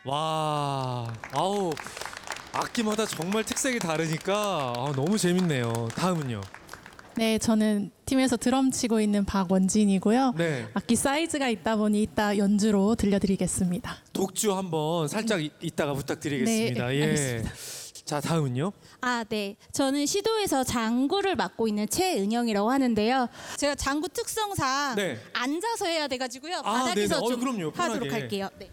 와, 아우 악기마다 정말 특색이 다르니까 너무 재밌네요. 다음은요. 네, 저는 팀에서 드럼 치고 있는 박원진이고요. 네, 악기 사이즈가 있다 보니 이따 연주로 들려드리겠습니다. 독주 한번 살짝 이따가 부탁드리겠습니다. 네, 예. 알겠습니다. 자, 다음은요. 네. 저는 시도에서 장구를 맡고 있는 최은영이라고 하는데요. 제가 장구 특성상 네. 앉아서 해야 돼가지고요. 아, 바닥에서 네네. 좀 그럼요. 편하게. 하도록 할게요. 네.